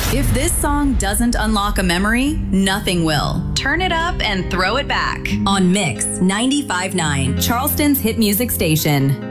If this song doesn't unlock a memory, nothing will. Turn it up and throw it back on Mix 95.9, Charleston's hit music station.